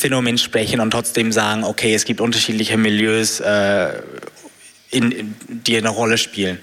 Phänomen sprechen und trotzdem sagen, okay, es gibt unterschiedliche Milieus, die eine Rolle spielen?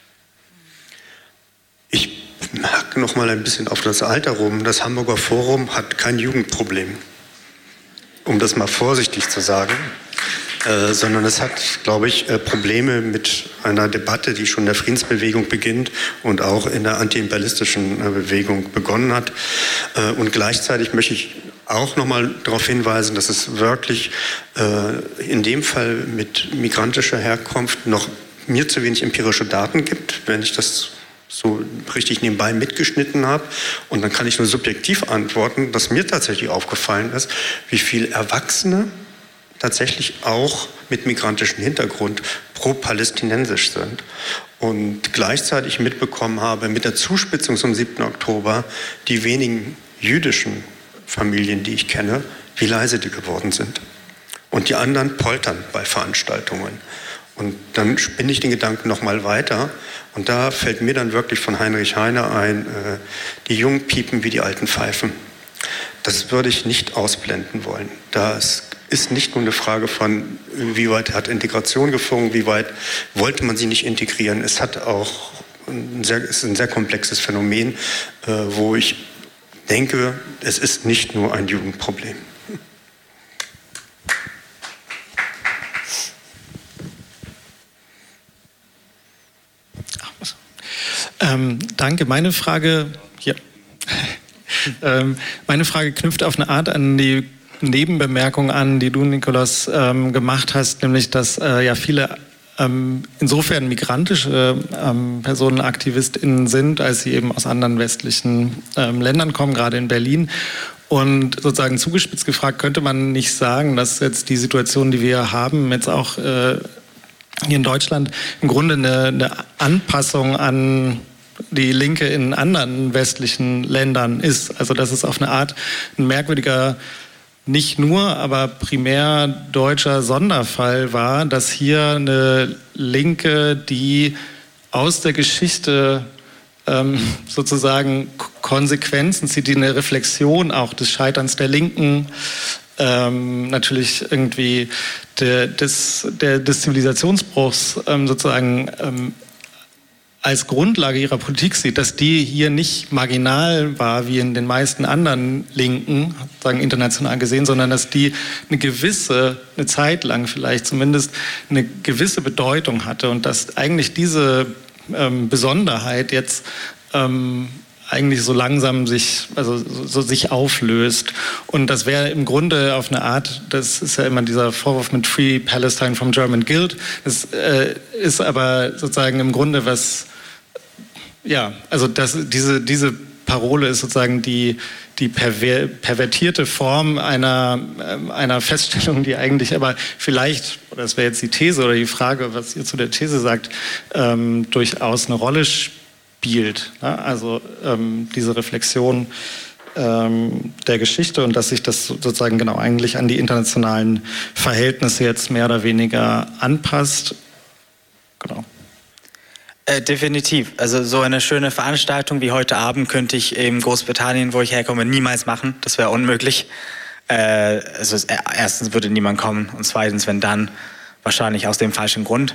Ich hake noch mal ein bisschen auf das Alter rum. Das Hamburger Forum hat kein Jugendproblem, um das mal vorsichtig zu sagen, sondern es hat, glaube ich, Probleme mit einer Debatte, die schon in der Friedensbewegung beginnt und auch in der antiimperialistischen Bewegung begonnen hat. Und gleichzeitig möchte ich auch noch mal darauf hinweisen, dass es wirklich in dem Fall mit migrantischer Herkunft noch mir zu wenig empirische Daten gibt, wenn ich das so richtig nebenbei mitgeschnitten habe. Und dann kann ich nur subjektiv antworten, dass mir tatsächlich aufgefallen ist, wie viele Erwachsene tatsächlich auch mit migrantischem Hintergrund pro-palästinensisch sind. Und gleichzeitig mitbekommen habe, mit der Zuspitzung zum 7. Oktober, die wenigen jüdischen Familien, die ich kenne, wie leise die geworden sind. Und die anderen poltern bei Veranstaltungen. Und dann spinne ich den Gedanken noch mal weiter. Und da fällt mir dann wirklich von Heinrich Heine ein, die Jungen piepen wie die alten Pfeifen. Das würde ich nicht ausblenden wollen. Das ist nicht nur eine Frage von, wie weit hat Integration gefunkt, wie weit wollte man sie nicht integrieren. Es hat auch ist ein sehr komplexes Phänomen, wo ich denke, es ist nicht nur ein Jugendproblem. Danke. Meine Frage knüpft auf eine Art an die Nebenbemerkung an, die du, Nikolaus, gemacht hast, nämlich, dass ja viele insofern migrantische Personen AktivistInnen sind, als sie eben aus anderen westlichen Ländern kommen, gerade in Berlin. Und sozusagen zugespitzt gefragt, könnte man nicht sagen, dass jetzt die Situation, die wir haben, jetzt auch hier in Deutschland im Grunde eine Anpassung an die Linke in anderen westlichen Ländern ist? Also dass es auf eine Art ein merkwürdiger, nicht nur, aber primär deutscher Sonderfall war, dass hier eine Linke, die aus der Geschichte sozusagen Konsequenzen zieht, die eine Reflexion auch des Scheiterns der Linken, natürlich irgendwie des Zivilisationsbruchs sozusagen als Grundlage ihrer Politik sieht, dass die hier nicht marginal war, wie in den meisten anderen Linken, sagen international gesehen, sondern dass die eine Zeit lang vielleicht zumindest eine gewisse Bedeutung hatte und dass eigentlich diese Besonderheit jetzt eigentlich so langsam sich auflöst. Und das wäre im Grunde auf eine Art, das ist ja immer dieser Vorwurf mit Free Palestine from German Guilt, das ist aber sozusagen im Grunde was, ja, also diese Parole ist sozusagen die pervertierte Form einer Feststellung, die eigentlich aber vielleicht, oder das wäre jetzt die These oder die Frage, was ihr zu der These sagt, durchaus eine Rolle spielt. Ne? Also diese Reflexion der Geschichte und dass sich das sozusagen genau eigentlich an die internationalen Verhältnisse jetzt mehr oder weniger anpasst. Genau. Definitiv. Also so eine schöne Veranstaltung wie heute Abend könnte ich in Großbritannien, wo ich herkomme, niemals machen. Das wäre unmöglich. Also erstens würde niemand kommen und zweitens, wenn dann, wahrscheinlich aus dem falschen Grund.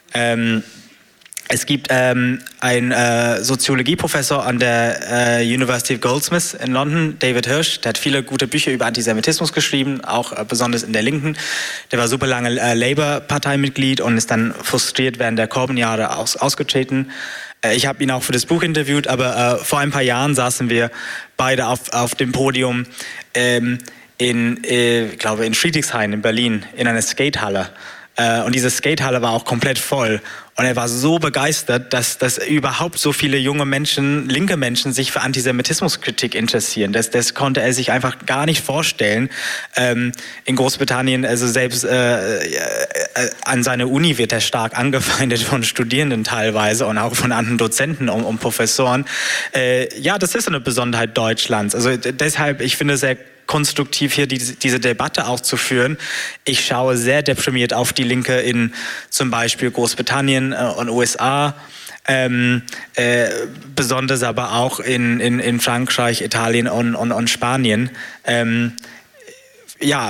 Es gibt einen Soziologieprofessor an der University of Goldsmiths in London, David Hirsch, der hat viele gute Bücher über Antisemitismus geschrieben, auch besonders in der Linken. Der war super lange Labour-Parteimitglied und ist dann frustriert während der Corbyn-Jahre ausgetreten. Ich habe ihn auch für das Buch interviewt, aber vor ein paar Jahren saßen wir beide auf dem Podium ich glaube in Friedrichshain in Berlin in einer Skatehalle. Und diese Skatehalle war auch komplett voll. Und er war so begeistert, dass überhaupt so viele junge Menschen, linke Menschen sich für Antisemitismuskritik interessieren. Das konnte er sich einfach gar nicht vorstellen. In Großbritannien, also selbst an seiner Uni wird er stark angefeindet von Studierenden teilweise und auch von anderen Dozenten und Professoren. Ja, das ist eine Besonderheit Deutschlands. Also deshalb, ich finde es sehr konstruktiv hier diese Debatte auch zu führen. Ich schaue sehr deprimiert auf die Linke in zum Beispiel Großbritannien und USA, besonders aber auch in Frankreich, Italien und Spanien. Ja,